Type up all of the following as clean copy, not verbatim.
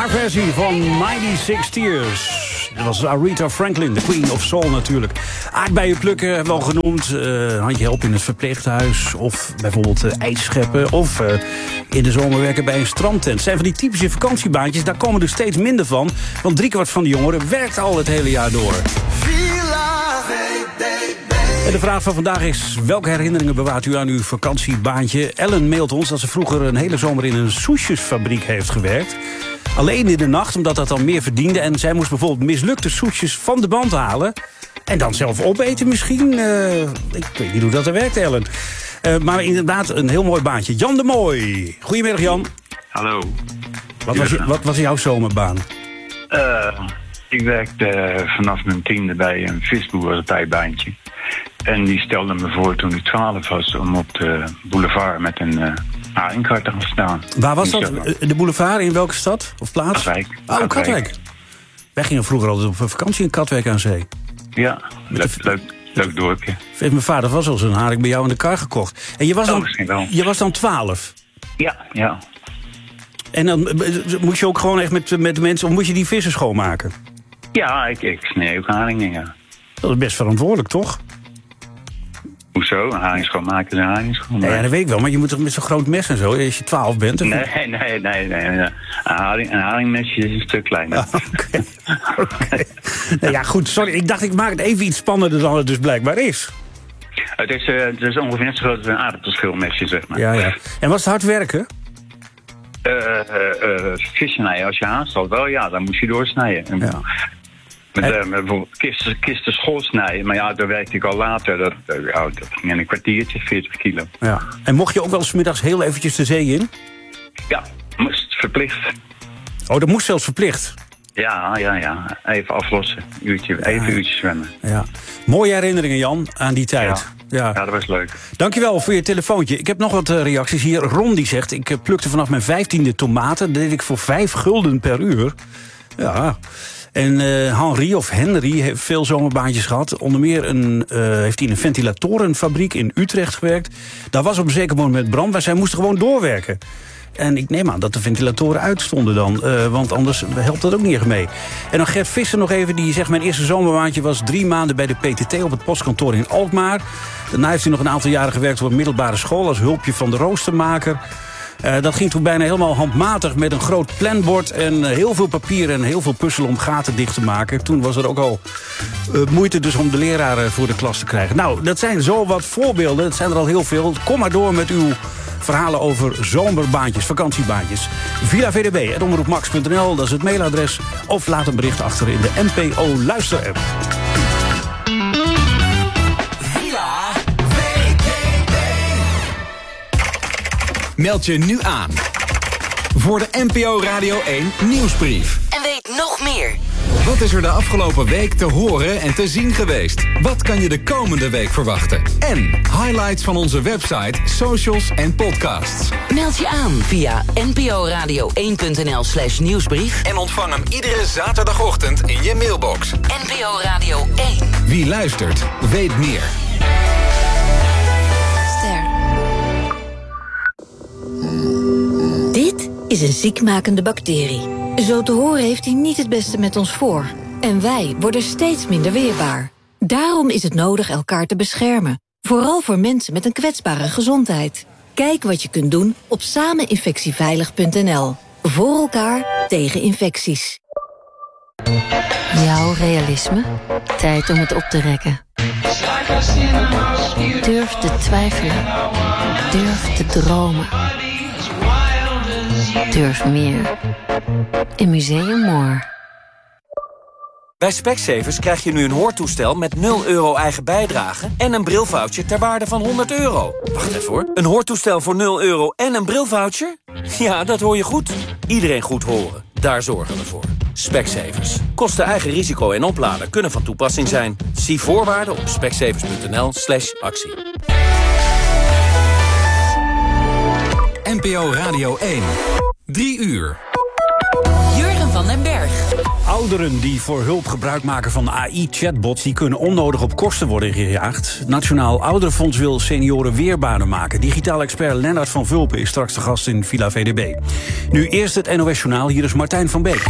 Haar versie van 96 Tears. Dat was Aretha Franklin, de Queen of Soul natuurlijk. Aardbeien plukken hebben we al genoemd. Handje helpen in het verpleeghuis. Of bijvoorbeeld ijs scheppen. Of in de zomer werken bij een strandtent. Zijn van die typische vakantiebaantjes. Daar komen er steeds minder van. Want 3/4 van de jongeren werkt al het hele jaar door. En de vraag van vandaag is: welke herinneringen bewaart u aan uw vakantiebaantje? Ellen mailt ons dat ze vroeger een hele zomer in een soesjesfabriek heeft gewerkt. Alleen in de nacht, omdat dat dan meer verdiende. En zij moest bijvoorbeeld mislukte soesjes van de band halen. En dan zelf opeten misschien. Ik weet niet hoe dat er werkt, Ellen. Maar inderdaad, een heel mooi baantje. Jan de Mooi. Goedemiddag, Jan. Hallo. Wat was jouw zomerbaan? Ik werkte vanaf mijn 10e bij een visboer als bijbaantje. En die stelde me voor toen ik 12 was om op de boulevard met een haringkar te gaan staan. Waar was dat? De boulevard? In welke stad of plaats? Katwijk. Oh, Katwijk. Wij gingen vroeger altijd op vakantie in Katwijk aan zee. Ja, leuk dorpje. Mijn vader was al zo'n haring bij jou in de kar gekocht. En je was dan 12? Ja. En dan moest je ook gewoon echt met de mensen... Of moest je die vissen schoonmaken? Ja, ik snee ook haringen, ja. Dat is best verantwoordelijk, toch? Hoezo? Een haring schoonmaken is een haring schoonmaken. Ja, dat weet ik wel, maar je moet toch met zo'n groot mes en zo, als je 12 bent? Of... Nee. Een haringmesje is een stuk kleiner. Oké. Nou ja, goed, sorry. Ik dacht, ik maak het even iets spannender dan het dus blijkbaar is. Het is ongeveer net zo groot als een aardappelschilmesje, zeg maar. Ja. En was het hard werken? Vis snijden, als je aanstelt wel, ja, dan moest je doorsnijden. Ja. Met bijvoorbeeld kisten school snijden, maar ja, daar werkte ik al later. Dat ging in een kwartiertje, 40 kilo. Ja. En mocht je ook wel 's middags heel eventjes de zee in? Ja, moest verplicht. Oh, dat moest zelfs verplicht? Ja. Even aflossen. Uurtje zwemmen. Ja. Mooie herinneringen, Jan, aan die tijd. Ja, dat was leuk. Dankjewel voor je telefoontje. Ik heb nog wat reacties hier. Ron die zegt, ik plukte vanaf mijn 15e tomaten. Dat deed ik voor 5 gulden per uur. Ja. En Henry heeft veel zomerbaantjes gehad. Onder meer heeft hij in een ventilatorenfabriek in Utrecht gewerkt. Daar was op een zeker moment brand, maar zij moesten gewoon doorwerken. En ik neem aan dat de ventilatoren uitstonden dan. Want anders helpt dat ook niet echt mee. En dan Gert Visser nog even. Die zegt, mijn eerste zomerbaantje was 3 maanden bij de PTT op het postkantoor in Alkmaar. Daarna heeft hij nog een aantal jaren gewerkt op een middelbare school als hulpje van de roostermaker. Dat ging toen bijna helemaal handmatig met een groot planbord en heel veel papier en heel veel puzzelen om gaten dicht te maken. Toen was er ook al moeite dus om de leraren voor de klas te krijgen. Nou, dat zijn zo wat voorbeelden. Het zijn er al heel veel. Kom maar door met uw verhalen over zomerbaantjes, vakantiebaantjes. villavdb@omroepmax.nl, dat is het mailadres. Of laat een bericht achter in de NPO Luister-app. Meld je nu aan voor de NPO Radio 1 nieuwsbrief. En weet nog meer. Wat is er de afgelopen week te horen en te zien geweest? Wat kan je de komende week verwachten? En highlights van onze website, socials en podcasts. Meld je aan via nporadio1.nl/nieuwsbrief. En ontvang hem iedere zaterdagochtend in je mailbox. NPO Radio 1. Wie luistert, weet meer. Dit is een ziekmakende bacterie. Zo te horen heeft hij niet het beste met ons voor. En wij worden steeds minder weerbaar. Daarom is het nodig elkaar te beschermen. Vooral voor mensen met een kwetsbare gezondheid. Kijk wat je kunt doen op sameninfectieveilig.nl. Voor elkaar tegen infecties. Jouw realisme? Tijd om het op te rekken. Durf te twijfelen. Durf te dromen. Durf meer. In Museum More. Bij Specsavers krijg je nu een hoortoestel met 0 euro eigen bijdrage en een brilvoucher ter waarde van €100. Wacht even hoor. Een hoortoestel voor 0 euro en een brilvoucher? Ja, dat hoor je goed. Iedereen goed horen. Daar zorgen we voor. Specsavers. Kosten eigen risico en opladen kunnen van toepassing zijn. Zie voorwaarden op specsavers.nl/actie. NPO Radio 1. 3 uur. Jurgen van den Berg. Ouderen die voor hulp gebruik maken van AI-chatbots... die kunnen onnodig op kosten worden gejaagd. Het Nationaal Ouderenfonds wil senioren weerbaarder maken. Digitaal expert Lennart van Vulpen is straks de gast in Villa VDB. Nu eerst het NOS-journaal. Hier is Martijn van Beek.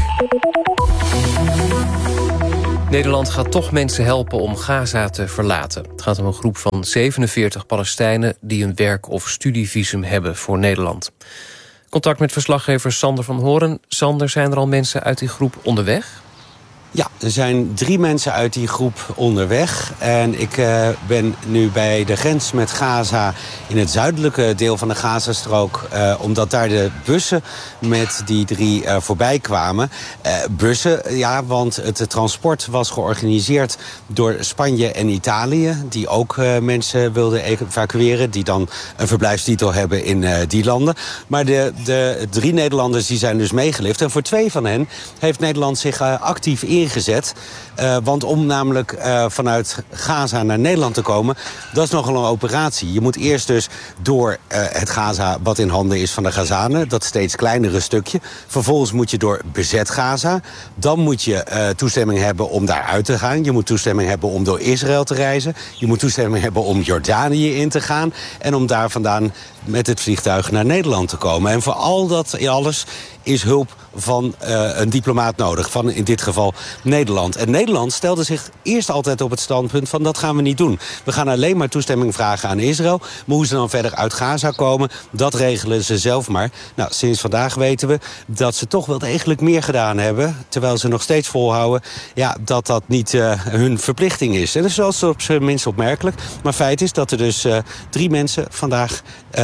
Nederland gaat toch mensen helpen om Gaza te verlaten. Het gaat om een groep van 47 Palestijnen... die een werk- of studievisum hebben voor Nederland. Contact met verslaggever Sander van Hoorn. Sander, zijn er al mensen uit die groep onderweg? Ja, er zijn 3 mensen uit die groep onderweg. En ik ben nu bij de grens met Gaza in het zuidelijke deel van de Gazastrook. Omdat daar de bussen met die 3 voorbij kwamen. Bussen, ja, want het transport was georganiseerd door Spanje en Italië. Die ook mensen wilden evacueren. Die dan een verblijfstitel hebben in die landen. Maar de 3 Nederlanders die zijn dus meegelift. En voor 2 van hen heeft Nederland zich actief ingezet. Want om namelijk vanuit Gaza naar Nederland te komen... dat is nogal een operatie. Je moet eerst dus door het Gaza wat in handen is van de Gazanen... dat steeds kleinere stukje. Vervolgens moet je door bezet Gaza. Dan moet je toestemming hebben om daar uit te gaan. Je moet toestemming hebben om door Israël te reizen. Je moet toestemming hebben om Jordanië in te gaan. En om daar vandaan met het vliegtuig naar Nederland te komen. En voor al dat alles is hulp van een diplomaat nodig. Van in dit geval Nederland. En Nederland stelde zich eerst altijd op het standpunt van dat gaan we niet doen. We gaan alleen maar toestemming vragen aan Israël. Maar hoe ze dan verder uit Gaza komen, dat regelen ze zelf maar. Nou, sinds vandaag weten we dat ze toch wel degelijk meer gedaan hebben. Terwijl ze nog steeds volhouden dat dat niet hun verplichting is. En dat is wel op zijn minst opmerkelijk. Maar feit is dat er dus 3 mensen vandaag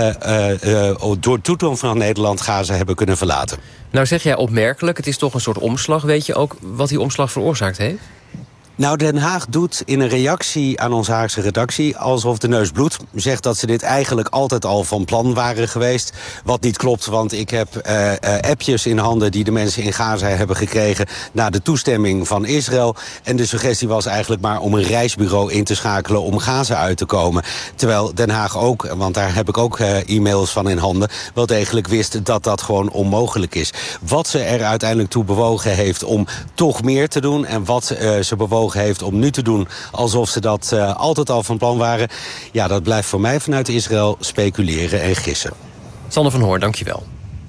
door toedoen van Nederland Gaza hebben kunnen verlaten. Nou zeg jij opmerkelijk, het is toch een soort omslag. Weet je ook wat die omslag veroorzaakt heeft? Nou, Den Haag doet in een reactie aan onze Haagse redactie alsof de neus bloedt. Zegt dat ze dit eigenlijk altijd al van plan waren geweest. Wat niet klopt, want ik heb appjes in handen die de mensen in Gaza hebben gekregen na de toestemming van Israël. En de suggestie was eigenlijk maar om een reisbureau in te schakelen om Gaza uit te komen. Terwijl Den Haag ook, want daar heb ik ook e-mails van in handen, wel degelijk wist dat dat gewoon onmogelijk is. Wat ze er uiteindelijk toe bewogen heeft om toch meer te doen en wat ze bewogen heeft om nu te doen alsof ze dat altijd al van plan waren. Ja, dat blijft voor mij vanuit Israël speculeren en gissen. Sander van Hoorn, dankjewel.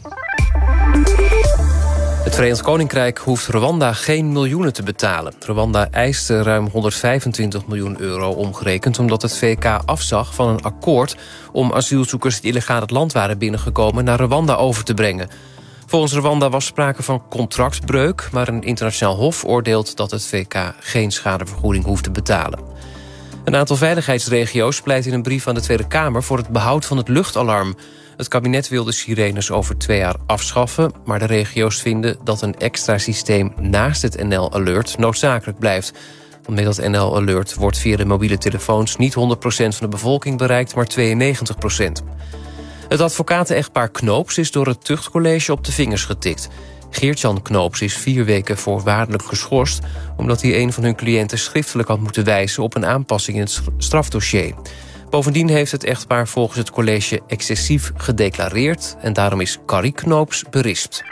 Het Verenigd Koninkrijk hoeft Rwanda geen miljoenen te betalen. Rwanda eiste ruim 125 miljoen euro omgerekend, omdat het VK afzag van een akkoord om asielzoekers die illegaal het land waren binnengekomen naar Rwanda over te brengen. Volgens Rwanda was sprake van contractbreuk, maar een internationaal hof oordeelt dat het VK geen schadevergoeding hoeft te betalen. Een aantal veiligheidsregio's pleit in een brief aan de Tweede Kamer voor het behoud van het luchtalarm. Het kabinet wil de sirenes over 2 jaar afschaffen, maar de regio's vinden dat een extra systeem naast het NL Alert noodzakelijk blijft. Want met dat NL Alert wordt via de mobiele telefoons niet 100% van de bevolking bereikt, maar 92%. Het advocaten-echtpaar Knoops is door het tuchtcollege op de vingers getikt. Geert-Jan Knoops is 4 weken voorwaardelijk geschorst, omdat hij een van hun cliënten schriftelijk had moeten wijzen op een aanpassing in het strafdossier. Bovendien heeft het echtpaar volgens het college excessief gedeclareerd en daarom is Carrie Knoops berispt.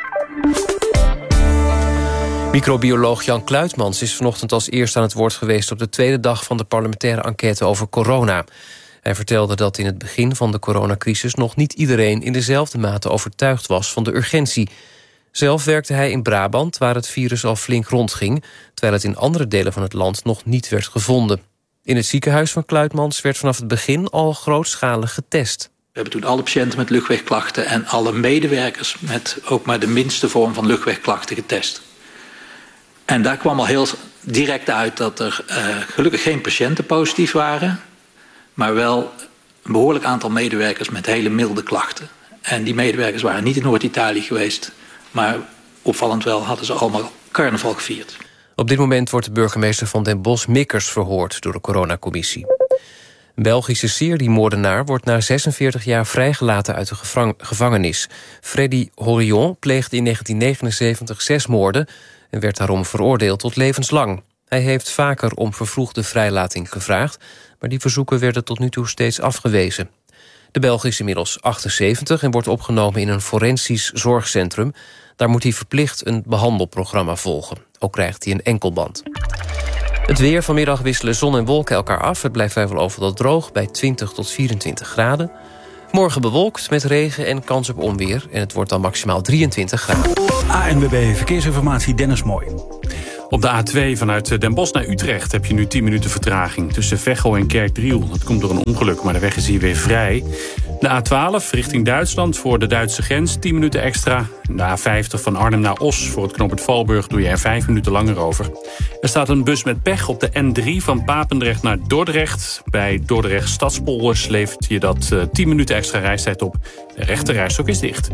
Microbioloog Jan Kluitmans is vanochtend als eerste aan het woord geweest op de 2e dag van de parlementaire enquête over corona. Hij vertelde dat in het begin van de coronacrisis nog niet iedereen in dezelfde mate overtuigd was van de urgentie. Zelf werkte hij in Brabant, waar het virus al flink rondging, terwijl het in andere delen van het land nog niet werd gevonden. In het ziekenhuis van Kluitmans werd vanaf het begin al grootschalig getest. We hebben toen alle patiënten met luchtwegklachten en alle medewerkers met ook maar de minste vorm van luchtwegklachten getest. En daar kwam al heel direct uit dat er gelukkig geen patiënten positief waren, maar wel een behoorlijk aantal medewerkers met hele milde klachten. En die medewerkers waren niet in Noord-Italië geweest, maar opvallend wel hadden ze allemaal carnaval gevierd. Op dit moment wordt de burgemeester van Den Bosch Mikkers verhoord door de coronacommissie. Een Belgische seriemoordenaar wordt na 46 jaar vrijgelaten uit de gevangenis. Freddy Horion pleegde in 1979 6 moorden en werd daarom veroordeeld tot levenslang. Hij heeft vaker om vervroegde vrijlating gevraagd, maar die verzoeken werden tot nu toe steeds afgewezen. De Belg is inmiddels 78 en wordt opgenomen in een forensisch zorgcentrum. Daar moet hij verplicht een behandelprogramma volgen. Ook krijgt hij een enkelband. Het weer: vanmiddag wisselen zon en wolken elkaar af. Het blijft vrijwel overal droog bij 20 tot 24 graden. Morgen bewolkt met regen en kans op onweer. En het wordt dan maximaal 23 graden. ANWB Verkeersinformatie, Dennis Mooi. Op de A2 vanuit Den Bosch naar Utrecht heb je nu 10 minuten vertraging tussen Veghel en Kerkdriel. Dat komt door een ongeluk, maar de weg is hier weer vrij. De A12 richting Duitsland voor de Duitse grens 10 minuten extra. De A50 van Arnhem naar Os voor het knooppunt Valburg doe je er 5 minuten langer over. Er staat een bus met pech op de N3 van Papendrecht naar Dordrecht. Bij Dordrecht Stadspolders levert je dat 10 minuten extra reistijd op. De rechterrijstok is dicht.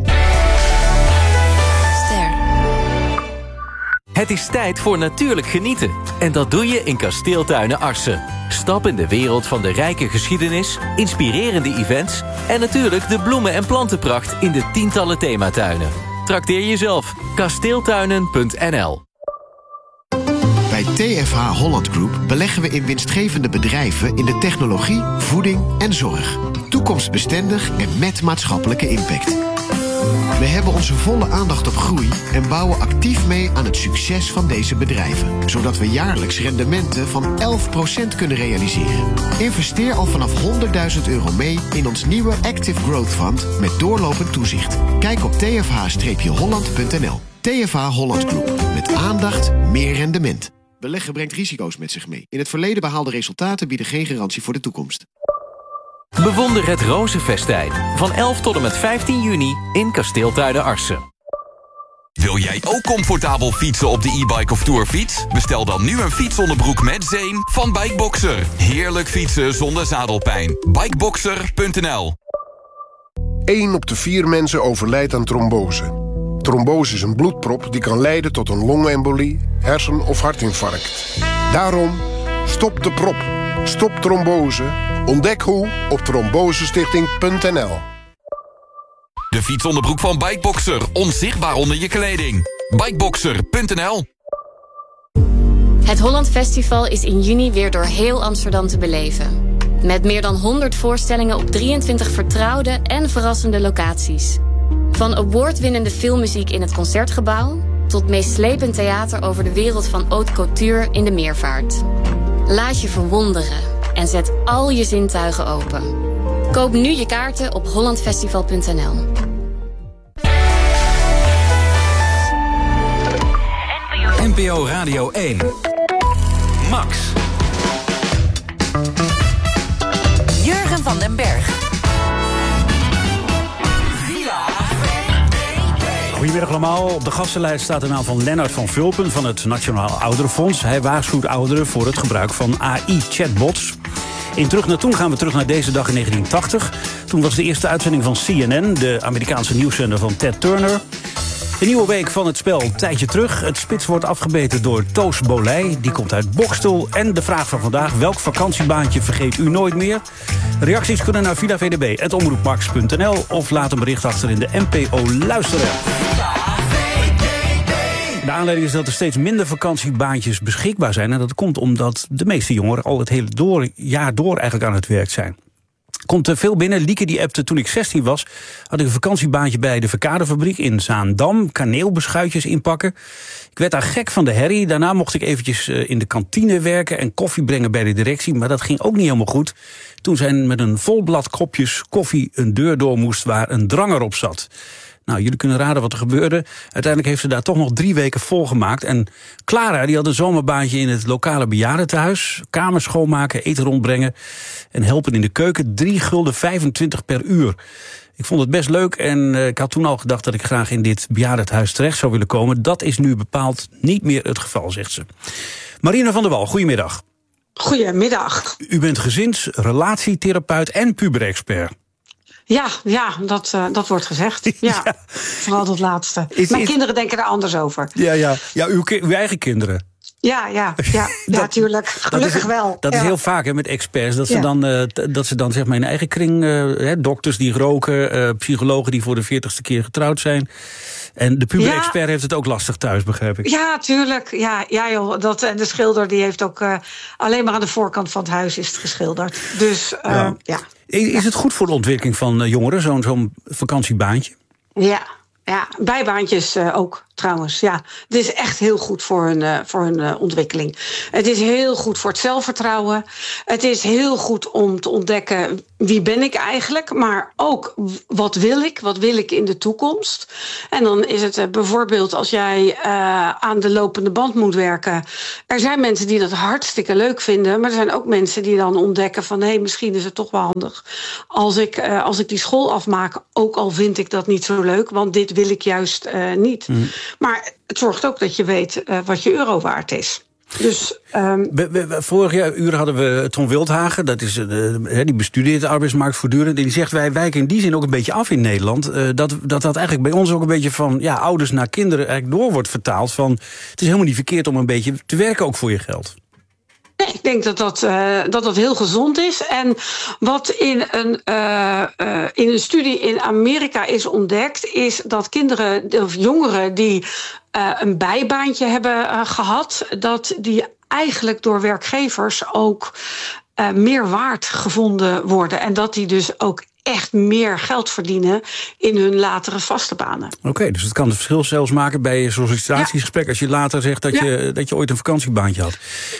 Het is tijd voor natuurlijk genieten. En dat doe je in Kasteeltuinen Arcen. Stap in de wereld van de rijke geschiedenis, inspirerende events en natuurlijk de bloemen- en plantenpracht in de tientallen thematuinen. Trakteer jezelf. Kasteeltuinen.nl. Bij TFH Holland Group beleggen we in winstgevende bedrijven in de technologie, voeding en zorg. Toekomstbestendig en met maatschappelijke impact. We hebben onze volle aandacht op groei en bouwen actief mee aan het succes van deze bedrijven. Zodat we jaarlijks rendementen van 11% kunnen realiseren. Investeer al vanaf €100.000 mee in ons nieuwe Active Growth Fund met doorlopend toezicht. Kijk op tfh-holland.nl. TFH Holland Group. Met aandacht meer rendement. Beleggen brengt risico's met zich mee. In het verleden behaalde resultaten bieden geen garantie voor de toekomst. Bewonder het Rozenfestijn van 11 tot en met 15 juni in Kasteeltuinen Arcen. Wil jij ook comfortabel fietsen op de e-bike of tourfiets? Bestel dan nu een fietsonderbroek met zeem van Bikeboxer. Heerlijk fietsen zonder zadelpijn. Bikeboxer.nl. 1 op de 4 mensen overlijdt aan trombose. Trombose is een bloedprop die kan leiden tot een longembolie, hersen- of hartinfarct. Daarom, stop de prop. Stop trombose. Ontdek hoe op trombosestichting.nl. De fietsonderbroek van Bikeboxer. Onzichtbaar onder je kleding. Bikeboxer.nl. Het Holland Festival is in juni weer door heel Amsterdam te beleven. Met meer dan 100 voorstellingen op 23 vertrouwde en verrassende locaties. Van awardwinnende filmmuziek in het Concertgebouw tot meeslepend theater over de wereld van haute couture in de Meervaart. Laat je verwonderen en zet al je zintuigen open. Koop nu je kaarten op hollandfestival.nl. NPO Radio 1. Max. Jurgen van den Berg. Goedemiddag allemaal. Op de gastenlijst staat de naam van Lennart van Vulpen van het Nationaal Ouderenfonds. Hij waarschuwt ouderen voor het gebruik van AI-chatbots. In Terug naar Toen gaan we terug naar deze dag in 1980. Toen was de eerste uitzending van CNN, de Amerikaanse nieuwszender van Ted Turner. De nieuwe week van het spel Tijdje Terug. Het spits wordt afgebeten door Toos Bolij. Die komt uit Bokstel. En de vraag van vandaag: welk vakantiebaantje vergeet u nooit meer? Reacties kunnen naar villavdb@omroepmax.nl of laat een bericht achter in de NPO Luisteren. De aanleiding is dat er steeds minder vakantiebaantjes beschikbaar zijn. En dat komt omdat de meeste jongeren al het hele jaar door eigenlijk aan het werk zijn. Komt er veel binnen. Lieke die appte: toen ik 16 was, had ik een vakantiebaantje bij de Verkadefabriek in Zaandam. Kaneelbeschuitjes inpakken. Ik werd daar gek van de herrie. Daarna mocht ik eventjes in de kantine werken en koffie brengen bij de directie. Maar dat ging ook niet helemaal goed. Toen zijn met een vol blad kopjes koffie een deur door moest waar een dranger op zat. Nou, jullie kunnen raden wat er gebeurde. Uiteindelijk heeft ze daar toch nog 3 weken volgemaakt. En Clara die had een zomerbaantje in het lokale bejaardentehuis. Kamers schoonmaken, eten rondbrengen en helpen in de keuken. €3,25 per uur. Ik vond het best leuk en ik had toen al gedacht dat ik graag in dit bejaardentehuis terecht zou willen komen. Dat is nu bepaald niet meer het geval, zegt ze. Marina van der Wal, goedemiddag. Goedemiddag. U bent gezins-, relatietherapeut en puberexpert. Ja, dat wordt gezegd. Ja. Vooral dat laatste. Mijn kinderen denken er anders over. Ja, uw eigen kinderen. Ja, tuurlijk. Gelukkig wel. Dat is heel vaak met experts. Dat ze dan zeg maar in eigen kring, dokters die roken, psychologen die voor de 40ste keer getrouwd zijn. En de puber-expert heeft het ook lastig thuis, begrijp ik. Ja, tuurlijk. Ja joh. En de schilder die heeft ook alleen maar aan de voorkant van het huis is het geschilderd. Dus ja. Is het goed voor de ontwikkeling van jongeren, zo'n vakantiebaantje? Ja, bijbaantjes ook trouwens. Ja, het is echt heel goed voor hun ontwikkeling. Het is heel goed voor het zelfvertrouwen. Het is heel goed om te ontdekken wie ben ik eigenlijk, maar ook wat wil ik in de toekomst. En dan is het bijvoorbeeld als jij aan de lopende band moet werken. Er zijn mensen die dat hartstikke leuk vinden, maar er zijn ook mensen die dan ontdekken van hé, misschien is het toch wel handig als ik die school afmaak, ook al vind ik dat niet zo leuk, want dit wil ik juist niet. Maar het zorgt ook dat je weet wat je euro waard is. Dus, vorig uur hadden we Ton Wildhagen, dat is, die bestudeert de arbeidsmarkt voortdurend. En die zegt, wij wijken in die zin ook een beetje af in Nederland. Dat eigenlijk bij ons ook een beetje van ouders naar kinderen eigenlijk door wordt vertaald. Van, het is helemaal niet verkeerd om een beetje te werken ook voor je geld. Nee, ik denk dat heel gezond is. En wat in een studie in Amerika is ontdekt, is dat kinderen of jongeren die een bijbaantje hebben gehad, dat die eigenlijk door werkgevers ook meer waard gevonden worden. En dat die dus ook echt meer geld verdienen in hun latere vaste banen. Oké, dus het kan het verschil zelfs maken bij een sollicitatiegesprek als je later zegt dat je ooit een vakantiebaantje had.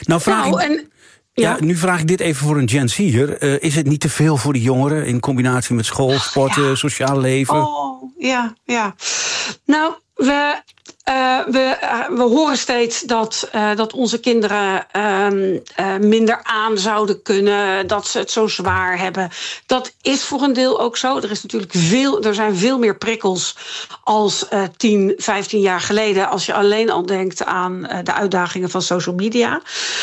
Nu vraag ik dit even voor een Gen Z'er. Is het niet te veel voor die jongeren in combinatie met school, sporten, sociaal leven? Oh, ja. Nou, we horen steeds dat onze kinderen minder aan zouden kunnen, dat ze het zo zwaar hebben. Dat is voor een deel ook zo. Er zijn veel meer prikkels als 10, 15 jaar geleden, als je alleen al denkt aan de uitdagingen van social media.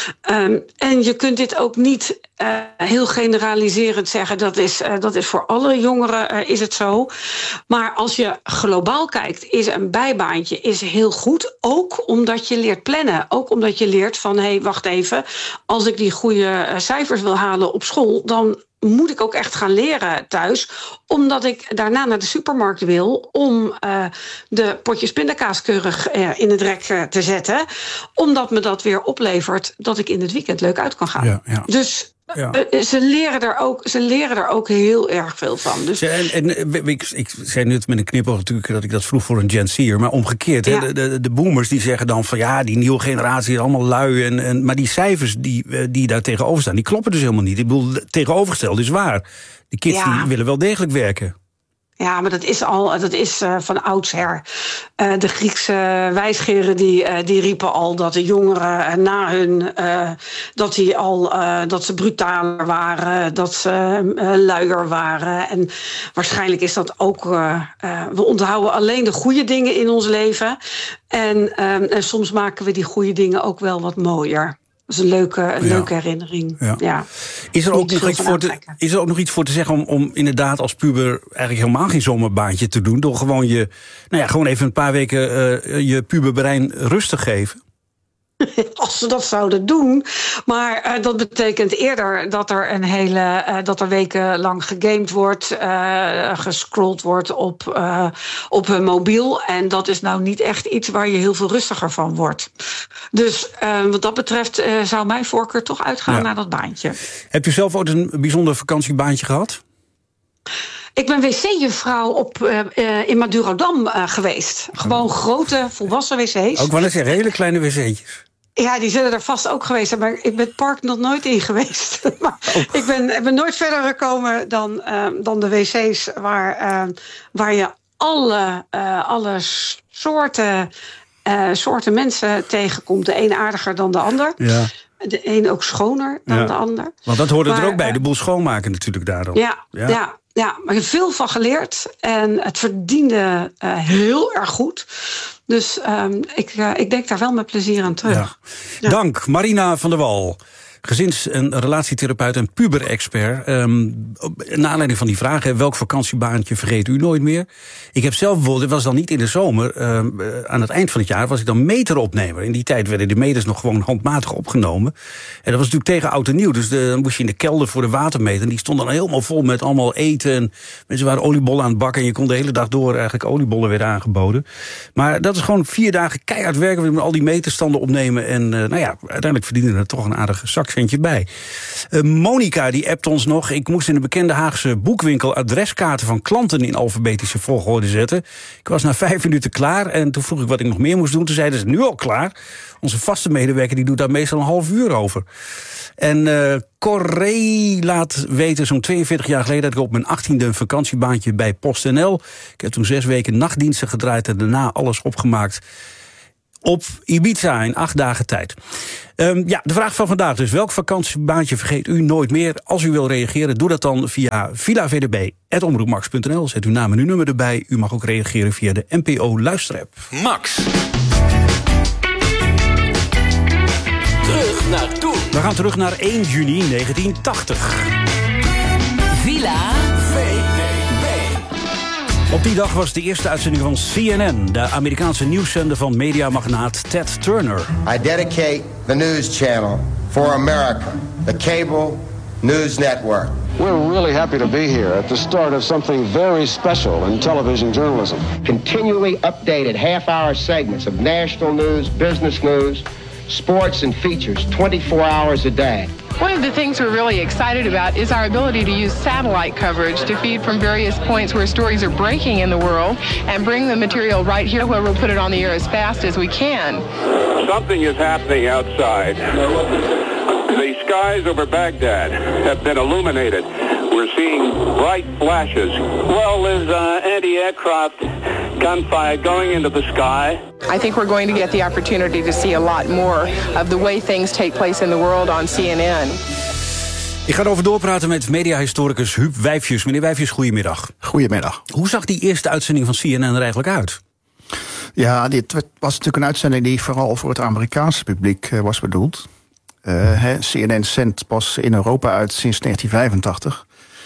En je kunt dit ook niet heel generaliserend zeggen. Dat is voor alle jongeren is het zo. Maar als je globaal kijkt, is een bijbaantje heel goed. Ook omdat je leert plannen. Ook omdat je leert van, hé, wacht even. Als ik die goede cijfers wil halen op school, dan moet ik ook echt gaan leren thuis. Omdat ik daarna naar de supermarkt wil om de potjes pindakaas keurig in het rek te zetten. Omdat me dat weer oplevert dat ik in het weekend leuk uit kan gaan. Ja. Dus ze leren er ook heel erg veel van. Dus. Ik zei net met een knipoog natuurlijk dat ik dat vroeg voor een Gen Z'er. Maar omgekeerd, de boomers die zeggen dan van die nieuwe generatie is allemaal lui. Maar die cijfers die daar tegenover staan, die kloppen dus helemaal niet. Ik bedoel, tegenovergesteld is waar. De kids die willen wel degelijk werken. Ja, maar dat is van oudsher. De Griekse wijsgeren die riepen al dat de jongeren na hun dat ze brutaler waren, dat ze luier waren. En waarschijnlijk is dat ook. We onthouden alleen de goede dingen in ons leven. En soms maken we die goede dingen ook wel wat mooier. Dat is een leuke herinnering. Ja. Is er ook nog iets voor te zeggen om inderdaad als puber eigenlijk helemaal geen zomerbaantje te doen, door gewoon gewoon even een paar weken je puberbrein rust te geven? Als ze dat zouden doen. Maar dat betekent eerder dat er wekenlang gegamed wordt, gescrolld wordt op hun mobiel. En dat is nou niet echt iets waar je heel veel rustiger van wordt. Dus wat dat betreft zou mijn voorkeur toch uitgaan naar dat baantje. Heb je zelf ooit een bijzonder vakantiebaantje gehad? Ik ben wc-juffrouw in Madurodam geweest. Gewoon grote, volwassen wc's. Ook wel eens hele kleine wc'tjes. Ja, die zullen er vast ook geweest zijn, maar ik ben het park nog nooit in geweest. Maar ik ben nooit verder gekomen dan de wc's waar je alle soorten mensen tegenkomt. De een aardiger dan de ander. Ja. De een ook schoner dan de ander. Want dat hoorde er ook bij, de boel schoonmaken natuurlijk daarom. Ja, maar ik heb veel van geleerd. En het verdiende heel erg goed. Dus ik denk daar wel met plezier aan terug. Ja. Dank, Marina van der Wal. gezins- en relatietherapeut en puber-expert. Naar aanleiding van die vraag, welk vakantiebaantje vergeet u nooit meer? Ik heb zelf bijvoorbeeld, het was dan niet in de zomer, aan het eind van het jaar was ik dan meteropnemer. In die tijd werden de meters nog gewoon handmatig opgenomen. En dat was natuurlijk tegen oud en nieuw, dus dan moest je in de kelder voor de watermeter. En die stond dan helemaal vol met allemaal eten. En mensen waren oliebollen aan het bakken en je kon de hele dag door eigenlijk oliebollen weer aangeboden. Maar dat is gewoon 4 dagen keihard werken met al die meterstanden opnemen. En uiteindelijk verdienen er toch een aardig zakcentje bij. Monica die appt ons nog. Ik moest in de bekende Haagse boekwinkel adreskaarten van klanten in alfabetische volgorde zetten. Ik was na 5 minuten klaar en toen vroeg ik wat ik nog meer moest doen. Toen zeiden ze, nu al klaar. Onze vaste medewerker die doet daar meestal een half uur over. En Corrie laat weten, zo'n 42 jaar geleden, dat ik op mijn 18e een vakantiebaantje bij PostNL. Ik heb toen 6 weken nachtdiensten gedraaid en daarna alles opgemaakt op Ibiza in 8 dagen tijd. De vraag van vandaag dus. Welk vakantiebaantje vergeet u nooit meer? Als u wil reageren, doe dat dan via villavdb@omroepmax.nl. Zet uw naam en uw nummer erbij. U mag ook reageren via de NPO-luisterapp. Max. Terug naar toen. We gaan terug naar 1 juni 1980. Villa VDB. Op die dag was de eerste uitzending van CNN, de Amerikaanse nieuwszender van mediamagnaat Ted Turner. I dedicate the news channel for America, the cable news network. We're really happy to be here at the start of something very special in television journalism. Continually updated half-hour segments of national news, business news, sports and features 24 hours a day. One of the things we're really excited about is our ability to use satellite coverage to feed from various points where stories are breaking in the world and bring the material right here where we'll put it on the air as fast as we can. Something is happening outside. The skies over Baghdad have been illuminated. We're seeing bright flashes. Well, there's anti-aircraft gunfire going into the sky. I think we're going to get the opportunity to see a lot more of the way things take place in the world on CNN. Ik ga erover doorpraten met mediahistoricus Huub Wijfjes. Meneer Wijfjes, goedemiddag. Goedemiddag. Hoe zag die eerste uitzending van CNN er eigenlijk uit? Ja, dit was natuurlijk een uitzending die vooral voor het Amerikaanse publiek was bedoeld. CNN zendt pas in Europa uit sinds 1985.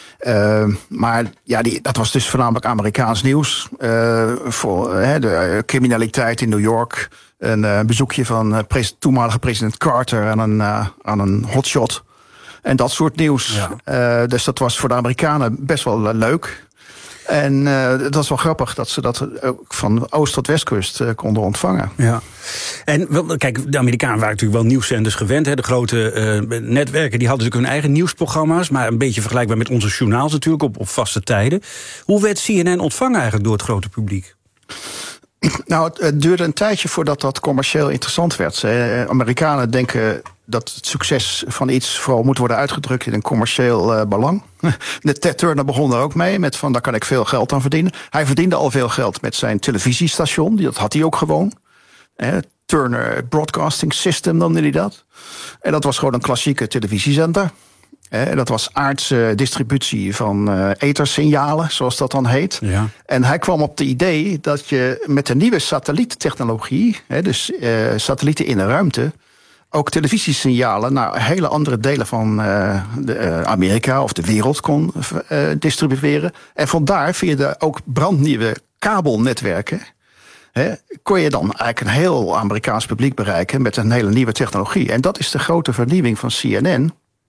Maar ja, dat was dus voornamelijk Amerikaans nieuws. Voor de criminaliteit in New York. Een bezoekje van toenmalige president Carter aan een hotshot. En dat soort nieuws. Ja. Dus dat was voor de Amerikanen best wel leuk. En dat is wel grappig dat ze dat ook van oost tot westkust konden ontvangen. Ja. En kijk, de Amerikanen waren natuurlijk wel nieuwszenders gewend. Hè. De grote netwerken die hadden natuurlijk hun eigen nieuwsprogramma's. Maar een beetje vergelijkbaar met onze journaals natuurlijk op vaste tijden. Hoe werd CNN ontvangen eigenlijk door het grote publiek? Nou, het duurde een tijdje voordat dat commercieel interessant werd. Amerikanen denken dat het succes van iets vooral moet worden uitgedrukt in een commercieel belang. Ted Turner begon er ook mee, met van daar kan ik veel geld aan verdienen. Hij verdiende al veel geld met zijn televisiestation, dat had hij ook gewoon. Turner Broadcasting System noemde hij dat. En dat was gewoon een klassieke televisiezender. Dat was aardse distributie van ethersignalen, zoals dat dan heet. Ja. En hij kwam op het idee dat je met de nieuwe satelliettechnologie, dus satellieten in de ruimte, ook televisiesignalen naar hele andere delen van Amerika of de wereld kon distribueren. En vandaar, via de ook brandnieuwe kabelnetwerken, kon je dan eigenlijk een heel Amerikaans publiek bereiken met een hele nieuwe technologie. En dat is de grote vernieuwing van CNN.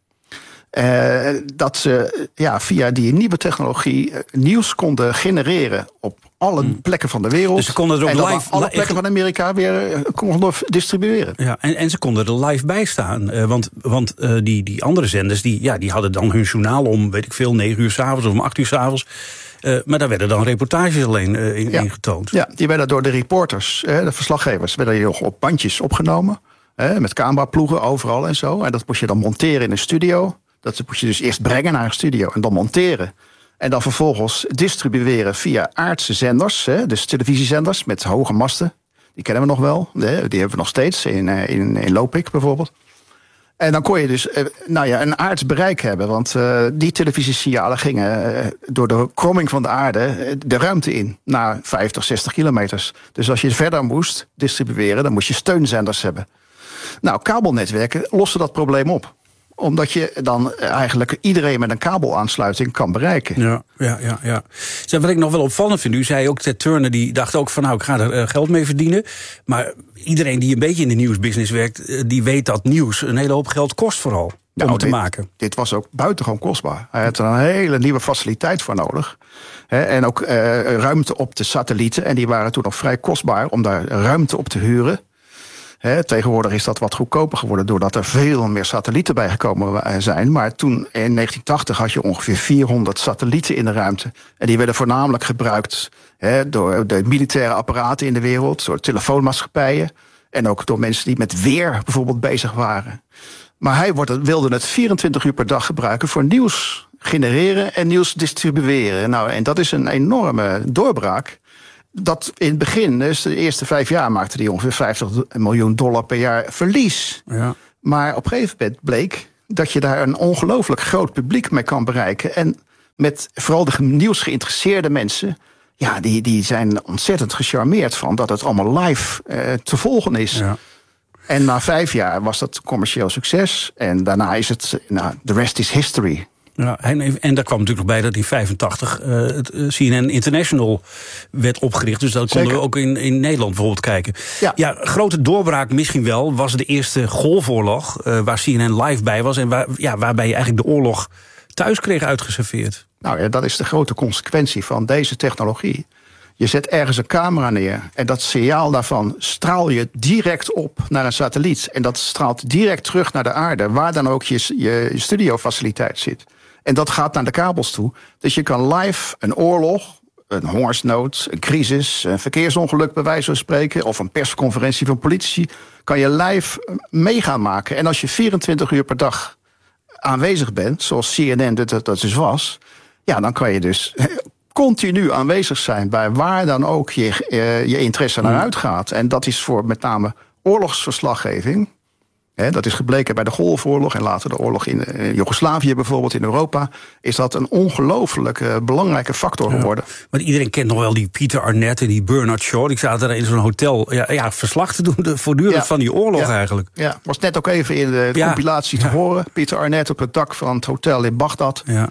Dat ze via die nieuwe technologie nieuws konden genereren op alle plekken van de wereld. Dus ze konden er ook en live alle plekken van Amerika weer konden distribueren. Ja, en ze konden er live bij staan. Want die andere zenders die hadden dan hun journaal om, weet ik veel, 9 uur 's avonds of om 8 uur 's avonds. Maar daar werden dan reportages alleen in getoond. Ja, die werden door de reporters, de verslaggevers, werden op bandjes opgenomen. Met cameraploegen overal en zo. En dat moest je dan monteren in een studio. Dat moet je dus eerst brengen naar een studio en dan monteren. En dan vervolgens distribueren via aardse zenders. Dus televisiezenders met hoge masten. Die kennen we nog wel. Die hebben we nog steeds in Lopik bijvoorbeeld. En dan kon je dus een aards bereik hebben. Want die televisiesignalen gingen door de kromming van de aarde de ruimte in. Naar 50, 60 kilometers. Dus als je verder moest distribueren, dan moest je steunzenders hebben. Nou, kabelnetwerken lossen dat probleem op. Omdat je dan eigenlijk iedereen met een kabelaansluiting kan bereiken. Ja. Zeg, wat ik nog wel opvallend vind, u zei ook, Ted Turner die dacht ook van ik ga er geld mee verdienen. Maar iedereen die een beetje in de nieuwsbusiness werkt, die weet dat nieuws een hele hoop geld kost vooral. Om te maken. Dit was ook buitengewoon kostbaar. Hij had er een hele nieuwe faciliteit voor nodig. En ook ruimte op de satellieten. En die waren toen nog vrij kostbaar om daar ruimte op te huren. Tegenwoordig is dat wat goedkoper geworden doordat er veel meer satellieten bijgekomen zijn. Maar toen in 1980 had je ongeveer 400 satellieten in de ruimte. En die werden voornamelijk gebruikt door de militaire apparaten in de wereld, door telefoonmaatschappijen en ook door mensen die met weer bijvoorbeeld bezig waren. Maar hij wilde het 24 uur per dag gebruiken voor nieuws genereren en nieuws distribueren. Nou, en dat is een enorme doorbraak. Dat in het begin, dus de eerste 5 jaar, maakte hij ongeveer $50 miljoen per jaar verlies. Ja. Maar op een gegeven moment bleek dat je daar een ongelooflijk groot publiek mee kan bereiken. En met vooral de nieuws geïnteresseerde mensen, ja, die zijn ontzettend gecharmeerd van dat het allemaal live te volgen is. Ja. En na 5 jaar was dat commercieel succes. En daarna is het, the rest is history. Ja, en daar kwam natuurlijk nog bij dat in 1985 het CNN International werd opgericht. Dus dat konden we ook in Nederland bijvoorbeeld kijken. Ja, grote doorbraak misschien wel was de eerste golfoorlog, waar CNN live bij was. En waarbij je eigenlijk de oorlog thuis kreeg uitgeserveerd. Nou ja, dat is de grote consequentie van deze technologie. Je zet ergens een camera neer en dat signaal daarvan straal je direct op naar een satelliet. En dat straalt direct terug naar de aarde, waar dan ook je studiofaciliteit zit. En dat gaat naar de kabels toe. Dus je kan live een oorlog, een hongersnood, een crisis, een verkeersongeluk bij wijze van spreken, of een persconferentie van politici, kan je live mee gaan maken. En als je 24 uur per dag aanwezig bent, zoals CNN dat dus was, ja, dan kan je dus continu aanwezig zijn bij waar dan ook je interesse naar uitgaat. En dat is voor met name oorlogsverslaggeving. Dat is gebleken bij de Golfoorlog en later de oorlog in Joegoslavië bijvoorbeeld in Europa. Is dat een ongelooflijk belangrijke factor geworden. Maar iedereen kent nog wel die Peter Arnett en die Bernard Shaw. Die zaten daar in zo'n hotel verslag te doen voortdurend van die oorlog eigenlijk. Ja, was net ook even in de compilatie te horen. Peter Arnett op het dak van het hotel in Bagdad. Ja.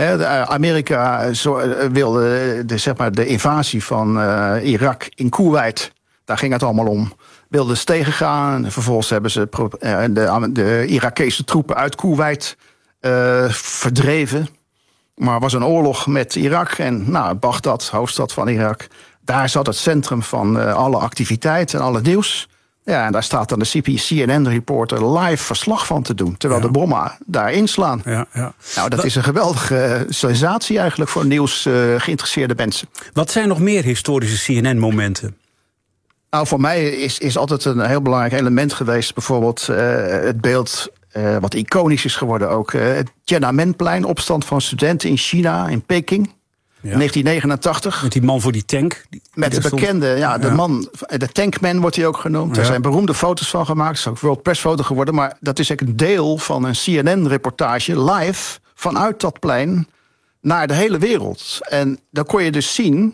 Amerika wilde de invasie van Irak in Koeweit. Daar ging het allemaal om. Wilden ze tegengaan. En vervolgens hebben ze de Irakese troepen uit Koeweit verdreven. Maar er was een oorlog met Irak. En Bagdad, hoofdstad van Irak, daar zat het centrum van alle activiteit en alle nieuws. Ja, en daar staat dan de CNN-reporter live verslag van te doen, terwijl de bommen daar inslaan. Ja. Nou, dat is een geweldige sensatie eigenlijk voor nieuws geïnteresseerde mensen. Wat zijn nog meer historische CNN-momenten? Nou, voor mij is altijd een heel belangrijk element geweest, bijvoorbeeld het beeld wat iconisch is geworden ook. Het Tiananmenplein, opstand van studenten in China, in Peking. Ja. 1989. Met die man voor die tank. Met de bekende, man, de Tankman wordt hij ook genoemd. Er zijn beroemde foto's van gemaakt. Het is ook World Press foto geworden. Maar dat is eigenlijk een deel van een CNN-reportage live vanuit dat plein naar de hele wereld. En dan kon je dus zien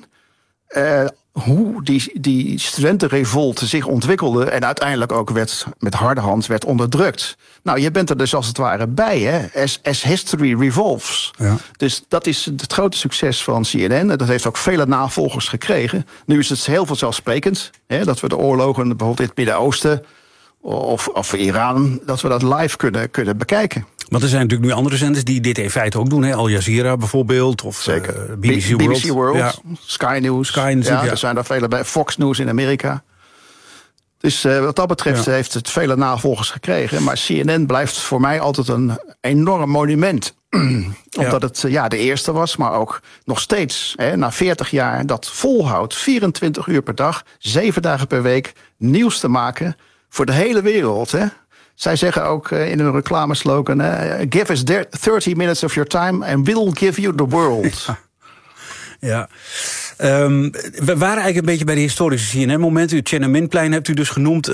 hoe die studentenrevolte zich ontwikkelde en uiteindelijk ook met harde hand werd onderdrukt. Nou, je bent er dus als het ware bij, hè? As history revolves. Ja. Dus dat is het grote succes van CNN. Dat heeft ook vele navolgers gekregen. Nu is het heel vanzelfsprekend dat we de oorlogen bijvoorbeeld in het Midden-Oosten of Iran, dat we dat live kunnen bekijken. Want er zijn natuurlijk nu andere zenders die dit in feite ook doen. Hè? Al Jazeera bijvoorbeeld. Of zeker. BBC World. Ja. Sky News. Er zijn er vele bij. Fox News in Amerika. Dus wat dat betreft heeft het vele navolgers gekregen. Maar CNN blijft voor mij altijd een enorm monument. Omdat het de eerste was, maar ook nog steeds na 40 jaar dat volhoudt. 24 uur per dag, 7 dagen per week nieuws te maken voor de hele wereld. Hè? Zij zeggen ook in hun reclameslogan, give us 30 minutes of your time and we'll give you the world. Ja. We waren eigenlijk een beetje bij de historische CNN-momenten. Het Tiananmenplein hebt u dus genoemd.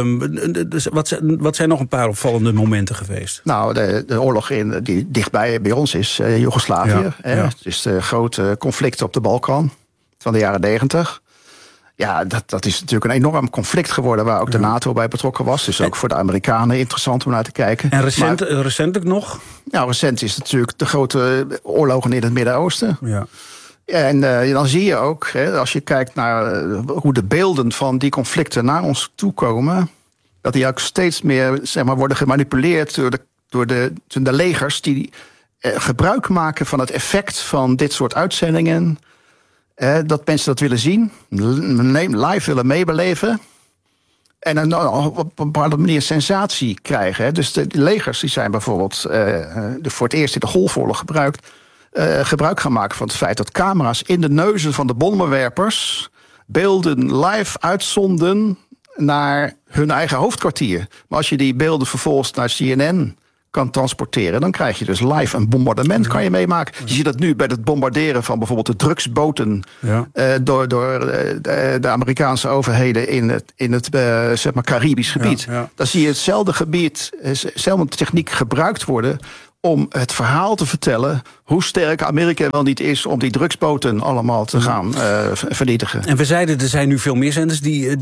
Wat zijn nog een paar opvallende momenten geweest? Nou, de oorlog die dichtbij bij ons is, Joegoslavië. Het is de grote conflicten op de Balkan van de jaren 90. Ja, dat is natuurlijk een enorm conflict geworden waar ook de NATO bij betrokken was. Dus ook voor de Amerikanen interessant om naar te kijken. En recentelijk nog? Nou, recent is natuurlijk de grote oorlogen in het Midden-Oosten. Ja. En dan zie je ook, als je kijkt naar hoe de beelden van die conflicten naar ons toe komen, dat die ook steeds meer worden gemanipuleerd door de legers die gebruik maken van het effect van dit soort uitzendingen. Dat mensen dat willen zien, live willen meebeleven. En dan op een bepaalde manier sensatie krijgen. Dus de legers die zijn bijvoorbeeld voor het eerst in de Golfoorlog gebruik gaan maken van het feit dat camera's in de neuzen van de bommenwerpers beelden live uitzonden naar hun eigen hoofdkwartier. Maar als je die beelden vervolgens naar CNN kan transporteren, dan krijg je dus live een bombardement kan je meemaken. Je ziet dat nu bij het bombarderen van bijvoorbeeld de drugsboten door de Amerikaanse overheden in het Caribisch gebied. Ja. Dan zie je hetzelfde techniek gebruikt worden om het verhaal te vertellen hoe sterk Amerika wel niet is om die drugsboten allemaal te gaan vernietigen. En we zeiden, er zijn nu veel meer zenders die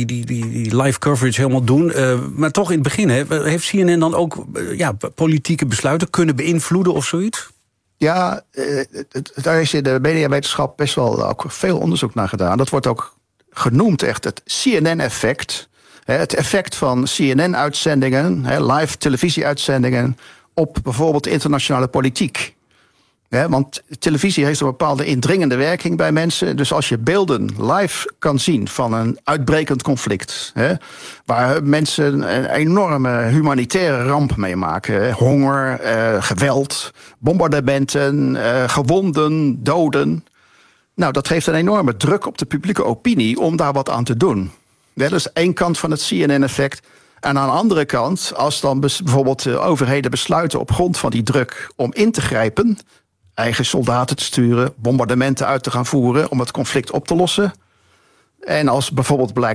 live coverage helemaal doen. Maar toch in het begin, heeft CNN dan ook politieke besluiten kunnen beïnvloeden of zoiets? Ja, daar is in de mediawetenschap best wel ook veel onderzoek naar gedaan. Dat wordt ook genoemd echt het CNN-effect. Het effect van CNN-uitzendingen, live televisie-uitzendingen op bijvoorbeeld internationale politiek. Want televisie heeft een bepaalde indringende werking bij mensen. Dus als je beelden live kan zien van een uitbrekend conflict, waar mensen een enorme humanitaire ramp meemaken, honger, geweld, bombardementen, gewonden, doden. Nou, dat geeft een enorme druk op de publieke opinie om daar wat aan te doen. Dat is één kant van het CNN-effect. En aan de andere kant, als dan bijvoorbeeld de overheden besluiten op grond van die druk om in te grijpen, eigen soldaten te sturen, bombardementen uit te gaan voeren om het conflict op te lossen. En als bijvoorbeeld blijkt